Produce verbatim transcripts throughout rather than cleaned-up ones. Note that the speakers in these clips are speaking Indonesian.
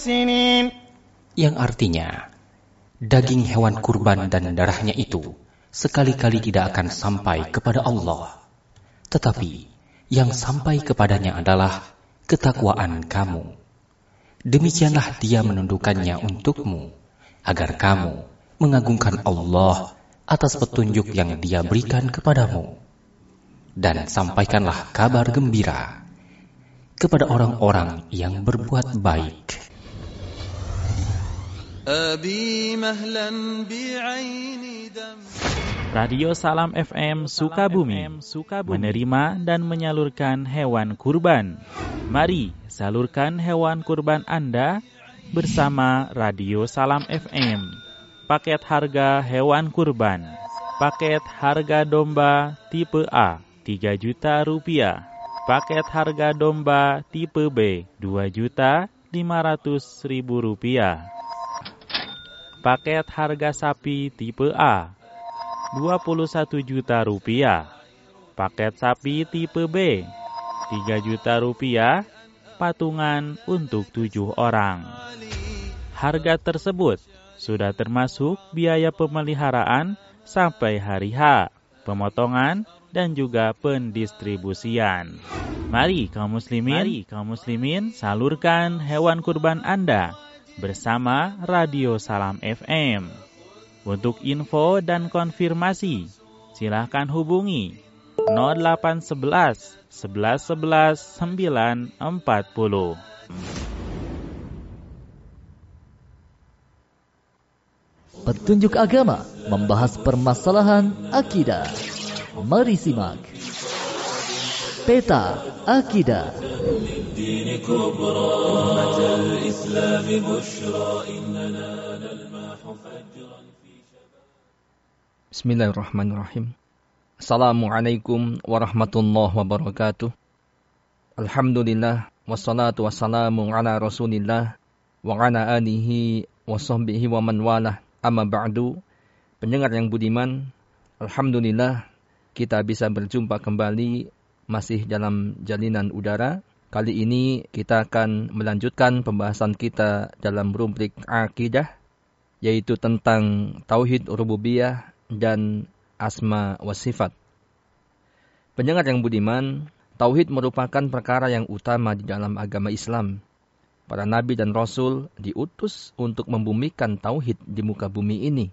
السنين. Yang artinya, daging hewan kurban dan darahnya itu sekali-kali tidak akan sampai kepada Allah. Tetapi, yang sampai kepadanya adalah ketakwaan kamu. Demikianlah dia menundukkannya untukmu, agar kamu mengagungkan Allah atas petunjuk yang dia berikan kepadamu. Dan sampaikanlah kabar gembira kepada orang-orang yang berbuat baik. Radio Salam F M Sukabumi menerima dan menyalurkan hewan kurban. Mari salurkan hewan kurban Anda bersama Radio Salam F M. Paket harga hewan kurban. Paket harga domba tipe A tiga juta rupiah. Paket harga domba tipe B dua juta lima ratus ribu rupiah. Paket harga sapi tipe A dua puluh satu juta rupiah. Paket sapi tipe B tiga juta rupiah, patungan untuk tujuh orang. Harga tersebut sudah termasuk biaya pemeliharaan sampai hari H, pemotongan dan juga pendistribusian. Mari kaum muslimin, Mari kaum muslimin salurkan hewan kurban Anda bersama Radio Salam F M. Untuk info dan konfirmasi, silakan hubungi nol delapan sebelas sebelas sebelas sembilan empat nol. Petunjuk agama membahas permasalahan akidah. Mari simak Peta Akidah. Bismillahirrahmanirrahim. Assalamualaikum warahmatullahi wabarakatuh. Alhamdulillah wassalatu wassalamu ala Rasulillah wa ala alihi wa sahbihi wa man walah. Amma ba'du. Pendengar yang budiman, alhamdulillah kita bisa berjumpa kembali masih dalam jalinan udara. Kali ini kita akan melanjutkan pembahasan kita dalam rubrik akidah, yaitu tentang tauhid rububiyah dan asma wa sifat. Pendengar yang budiman, tauhid merupakan perkara yang utama di dalam agama Islam. Para nabi dan rasul diutus untuk membumikan tauhid di muka bumi ini.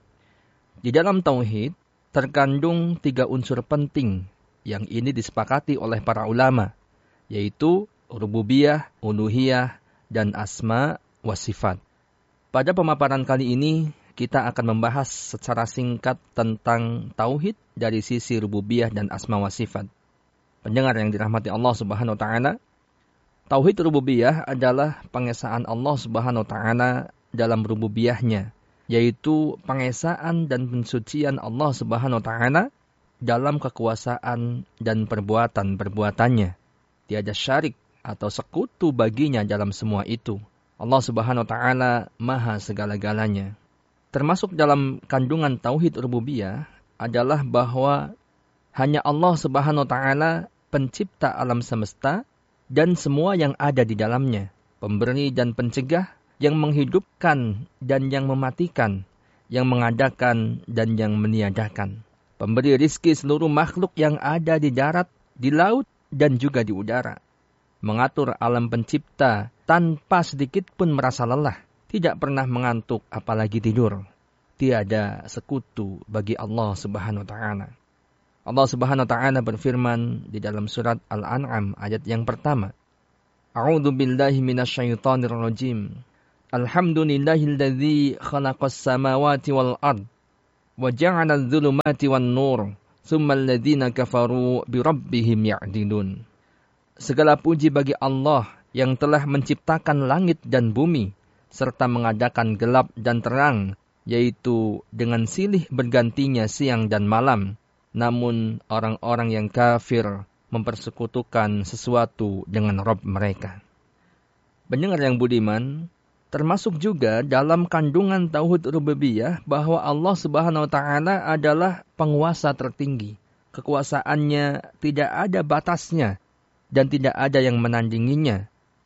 Di dalam tauhid terkandung tiga unsur penting yang ini disepakati oleh para ulama, yaitu rububiyah, uluhiyah, dan asma wa sifat. Pada pemaparan kali ini, kita akan membahas secara singkat tentang tauhid dari sisi rububiyah dan asma wa sifat. Pendengar yang dirahmati Allah Subhanahu wa taala, tauhid rububiyah adalah pengesaan Allah Subhanahu wa taala dalam rububiyahnya, yaitu pengesaan dan pensucian Allah Subhanahu wa taala dalam kekuasaan dan perbuatan-perbuatannya. Tiada syarik atau sekutu baginya dalam semua itu. Allah Subhanahu wa taala maha segala-galanya. Termasuk dalam kandungan tauhid rububiyah adalah bahwa hanya Allah Subhanahu wa taala pencipta alam semesta dan semua yang ada di dalamnya, pemberi dan pencegah, yang menghidupkan dan yang mematikan, yang mengadakan dan yang meniadakan, pemberi rizki seluruh makhluk yang ada di darat, di laut, dan juga di udara, mengatur alam pencipta tanpa sedikit pun merasa lelah, tidak pernah mengantuk apalagi tidur. Tiada sekutu bagi Allah Subhanahu wa taala. Allah Subhanahu wa taala berfirman di dalam surat Al-An'am ayat yang pertama. A'udzu billahi minasyaitonir rajim. Alhamdulillahilladzi khalaqas samawati wal ard wa ja'ala adh-dhulumati wan nur, tsummal ladzina kafaru bi rabbihim ya'dilun. Segala puji bagi Allah yang telah menciptakan langit dan bumi serta mengadakan gelap dan terang, yaitu dengan silih bergantinya siang dan malam. Namun orang-orang yang kafir mempersekutukan sesuatu dengan Rabb mereka. Pendengar yang budiman, termasuk juga dalam kandungan tauhid rububiyah bahwa Allah Subhanahu wa taala adalah penguasa tertinggi. Kekuasaannya tidak ada batasnya dan tidak ada yang menandinginya.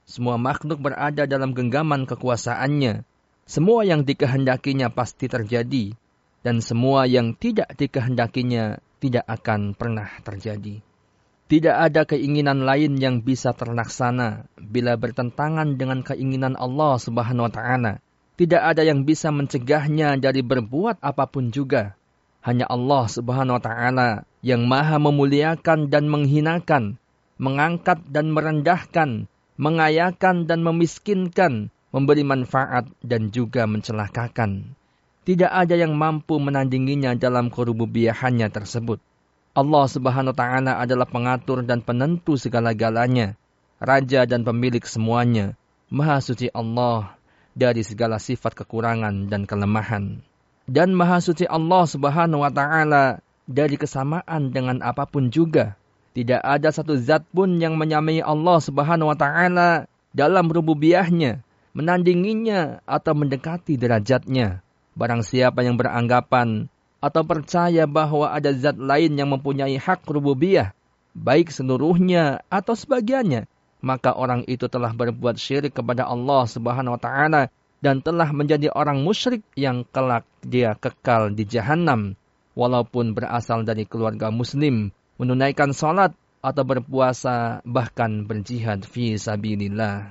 Semua makhluk berada dalam genggaman kekuasaannya. Semua yang dikehendakinya pasti terjadi. Dan semua yang tidak dikehendakinya tidak akan pernah terjadi. Tidak ada keinginan lain yang bisa terlaksana bila bertentangan dengan keinginan Allah Subhanahu wa Ta'ala. Tidak ada yang bisa mencegahnya dari berbuat apapun juga. Hanya Allah Subhanahu wa Ta'ala yang maha memuliakan dan menghinakan, mengangkat dan merendahkan, mengayakan dan memiskinkan, memberi manfaat dan juga mencelakakan. Tidak ada yang mampu menandinginya dalam kerububiyahannya tersebut. Allah Subhanahu wa Ta'ala adalah pengatur dan penentu segala-galanya, raja dan pemilik semuanya. Maha suci Allah dari segala sifat kekurangan dan kelemahan. Dan maha suci Allah Subhanahu wa Ta'ala dari kesamaan dengan apapun juga. Tidak ada satu zat pun yang menyamai Allah Subhanahu wa Ta'ala dalam rububiyahnya, menandinginya atau mendekati derajatnya. Barang siapa yang beranggapan atau percaya bahwa ada zat lain yang mempunyai hak rububiyah, baik seluruhnya atau sebagiannya, maka orang itu telah berbuat syirik kepada Allah Subhanahu wa Ta'ala dan telah menjadi orang musyrik yang kelak dia kekal di jahanam, walaupun berasal dari keluarga muslim, menunaikan salat atau berpuasa, bahkan berjihad fi sabilillah.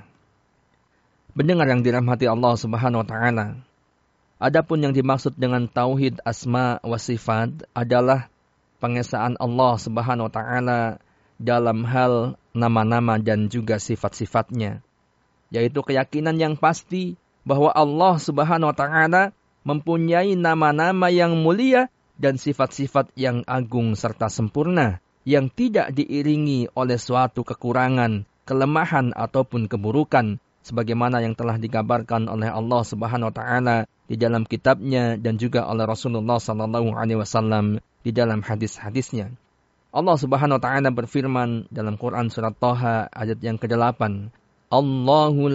Pendengar yang dirahmati Allah Subhanahu wa Ta'ala, adapun yang dimaksud dengan tauhid asma wa sifat adalah pengesaan Allah Subhanahu wa Ta'ala dalam hal nama-nama dan juga sifat-sifatnya, yaitu keyakinan yang pasti bahwa Allah Subhanahu wa Ta'ala mempunyai nama-nama yang mulia dan sifat-sifat yang agung serta sempurna, yang tidak diiringi oleh suatu kekurangan, kelemahan ataupun keburukan, sebagaimana yang telah dikabarkan oleh Allah Subhanahu wa Ta'ala di dalam kitabnya dan juga oleh Rasulullah sallallahu alaihi wasallam di dalam hadis-hadisnya. Allah Subhanahu wa Ta'ala berfirman dalam Quran surat Thaha ayat yang kedelapan, Allahu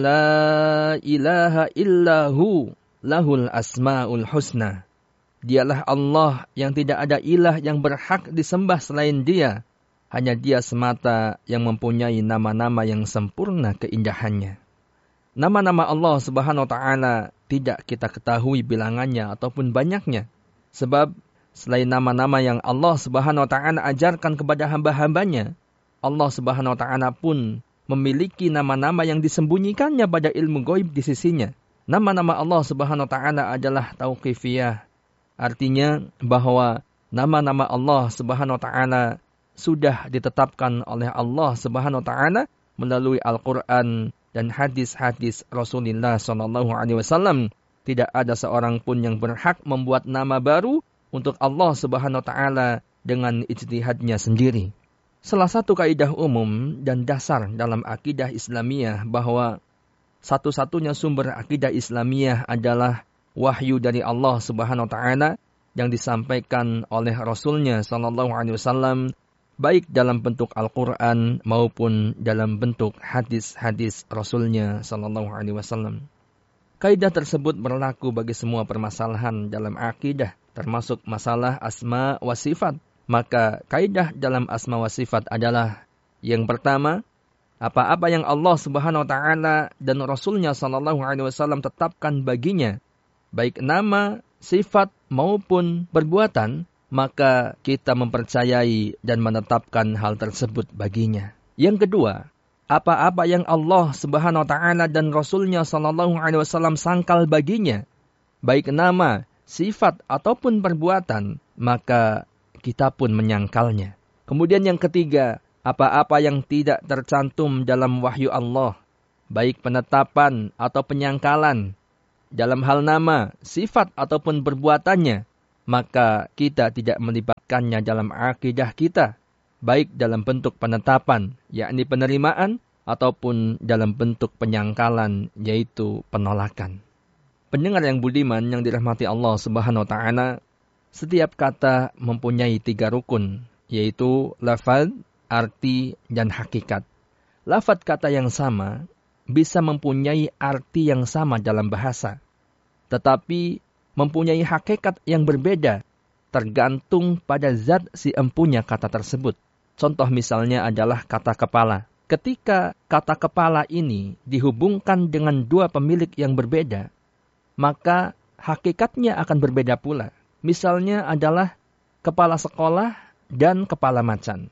la ilaha illahu lahul asma'ul husna. Dialah Allah yang tidak ada ilah yang berhak disembah selain Dia. Hanya Dia semata yang mempunyai nama-nama yang sempurna keindahannya. Nama-nama Allah Subhanahu wa Ta'ala tidak kita ketahui bilangannya ataupun banyaknya. Sebab selain nama-nama yang Allah Subhanahu wa Ta'ala ajarkan kepada hamba-hambanya, Allah Subhanahu wa Ta'ala pun memiliki nama-nama yang disembunyikannya pada ilmu gaib di sisinya. Nama-nama Allah Subhanahu wa Ta'ala adalah tauqifiyah. Artinya bahwa nama-nama Allah Subhanahu wa Ta'ala sudah ditetapkan oleh Allah Subhanahu wa Ta'ala melalui Al-Quran dan hadis-hadis Rasulullah sallallahu alaihi wasallam. Tidak ada seorang pun yang berhak membuat nama baru untuk Allah Subhanahu wa Ta'ala dengan ijtihadnya sendiri. Salah satu kaidah umum dan dasar dalam akidah Islamiyah bahwa satu-satunya sumber akidah Islamiyah adalah wahyu dari Allah Subhanahu wa Ta'ala yang disampaikan oleh Rasulnya sallallahu alaihi wasallam, baik dalam bentuk Al-Quran maupun dalam bentuk hadis-hadis Rasulnya sallallahu alaihi wasallam. Kaidah tersebut berlaku bagi semua permasalahan dalam akidah, termasuk masalah asma wa sifat. Maka kaidah dalam asma wa sifat adalah yang pertama, apa-apa yang Allah Subhanahu wa Ta'ala dan Rasulnya sallallahu alaihi wasallam tetapkan baginya, baik nama, sifat maupun perbuatan, maka kita mempercayai dan menetapkan hal tersebut baginya. Yang kedua, apa-apa yang Allah Subhanahu wa Ta'ala dan Rasulnya sallallahu alaihi wasallam sangkal baginya, baik nama, sifat ataupun perbuatan, maka kita pun menyangkalnya. Kemudian yang ketiga, apa-apa yang tidak tercantum dalam wahyu Allah, baik penetapan atau penyangkalan dalam hal nama, sifat ataupun perbuatannya, maka kita tidak melibatkannya dalam akidah kita, baik dalam bentuk penetapan, yakni penerimaan, ataupun dalam bentuk penyangkalan, yaitu penolakan. Pendengar yang budiman yang dirahmati Allah Subhanahu wa Ta'ala, setiap kata mempunyai tiga rukun, yaitu lafaz, arti, dan hakikat. Lafaz kata yang sama bisa mempunyai arti yang sama dalam bahasa, tetapi mempunyai hakikat yang berbeda, tergantung pada zat si empunya kata tersebut. Contoh misalnya adalah kata kepala. ketika kata kepala ini dihubungkan dengan dua pemilik yang berbeda, maka hakikatnya akan berbeda pula. Misalnya adalah kepala sekolah dan kepala macan.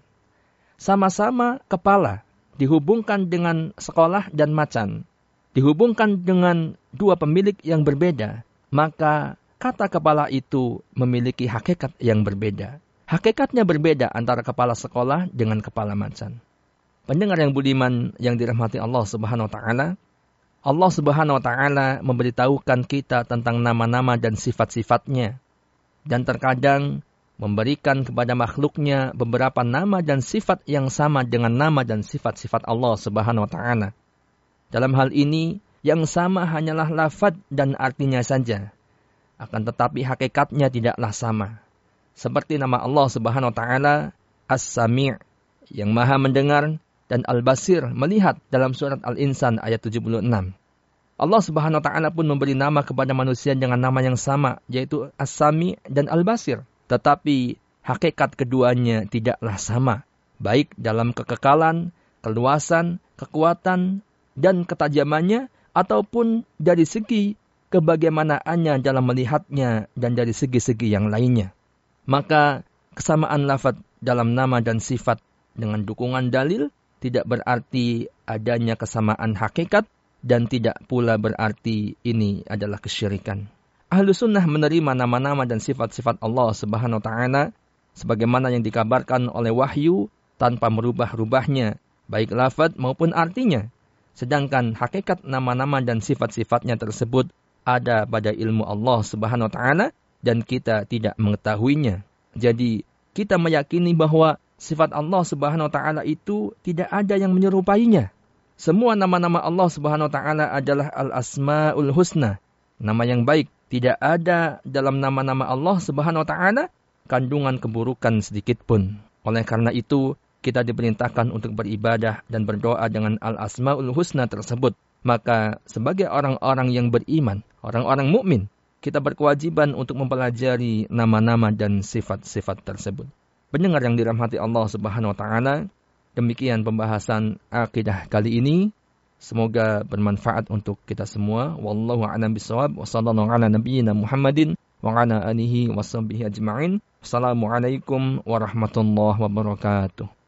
Sama-sama kepala dihubungkan dengan sekolah dan macan, dihubungkan dengan dua pemilik yang berbeda, maka kata kepala itu memiliki hakikat yang berbeda. Hakikatnya berbeda antara kepala sekolah dengan kepala macan. Pendengar yang budiman yang dirahmati Allah Subhanahu wa taala, Allah Subhanahu wa taala memberitahukan kita tentang nama-nama dan sifat-sifatnya, dan terkadang memberikan kepada makhluknya beberapa nama dan sifat yang sama dengan nama dan sifat-sifat Allah Subhanahu wa taala. Dalam hal ini, yang sama hanyalah lafaz dan artinya saja. Akan tetapi hakikatnya tidaklah sama. Seperti nama Allah Subhanahu wa taala As-Sami', yang Maha mendengar, dan Al-Basir, melihat, dalam surat Al-Insan ayat tujuh puluh enam. Allah Subhanahu wa taala pun memberi nama kepada manusia dengan nama yang sama, yaitu As-Sami' dan Al-Basir. Tetapi hakikat keduanya tidaklah sama, baik dalam kekekalan, keluasan, kekuatan, dan ketajamannya, ataupun dari segi kebagaimanaannya dalam melihatnya dan dari segi-segi yang lainnya. Maka kesamaan lafaz dalam nama dan sifat dengan dukungan dalil tidak berarti adanya kesamaan hakikat dan tidak pula berarti ini adalah kesyirikan. Ahlu sunnah menerima nama-nama dan sifat-sifat Allah Subhanahu wa taala sebagaimana yang dikabarkan oleh wahyu tanpa merubah-rubahnya, baik lafaz maupun artinya. Sedangkan hakikat nama-nama dan sifat-sifatnya tersebut ada pada ilmu Allah Subhanahu wa taala dan kita tidak mengetahuinya. Jadi kita meyakini bahwa sifat Allah Subhanahu wa taala itu tidak ada yang menyerupainya. Semua nama-nama Allah Subhanahu wa taala adalah al-asmaul husna, nama yang baik. Tidak ada dalam nama-nama Allah Subhanahu wa taala kandungan keburukan sedikit pun. Oleh karena itu, kita diperintahkan untuk beribadah dan berdoa dengan al-asmaul husna tersebut. Maka sebagai orang-orang yang beriman, orang-orang mukmin, kita berkewajiban untuk mempelajari nama-nama dan sifat-sifat tersebut. Pendengar yang dirahmati Allah Subhanahu wa taala, demikian pembahasan akidah kali ini. Semoga bermanfaat untuk kita semua. Wallahu a'lam bishawab. Wa sallallahu ala nabiyyina Muhammadin wa ala alihi wa sahbihi ajma'in. Assalamualaikum warahmatullahi wabarakatuh.